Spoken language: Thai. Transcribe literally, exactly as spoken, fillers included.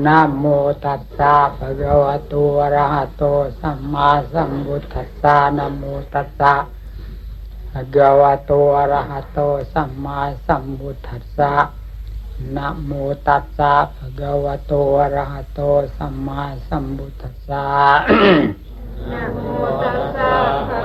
นะโมตัสสะภะคะวะโตอะระหะโตสัมมาสัมพุทธัสสะนะโมตัสสะภะคะวะโตอะระหะโตสัมมาสัมพุทธัสสะนะโมตัสสะภะคะวะโตอะระหะโตสัมมาสัมพุทธัสสะนะโมตัสสะภะ